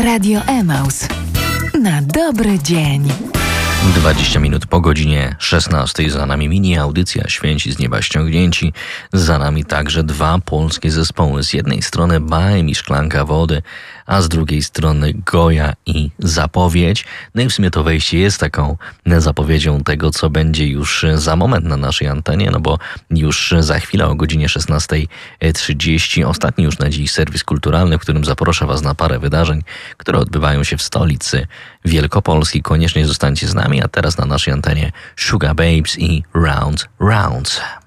Radio Emaus. Na dobry dzień. 20 minut po godzinie 16. Za nami mini audycja Święci z nieba ściągnięci. Za nami także dwa polskie zespoły. Z jednej strony Bajem i Szklanka wody, a z drugiej strony Goja i Zapowiedź. No i w sumie to wejście jest taką zapowiedzią tego, co będzie już za moment na naszej antenie, no bo już za chwilę o godzinie 16:30 ostatni już na dziś serwis kulturalny, w którym zaproszę Was na parę wydarzeń, które odbywają się w stolicy Wielkopolski. Koniecznie zostańcie z nami, a teraz na naszej antenie Sugar Babes i Round Rounds.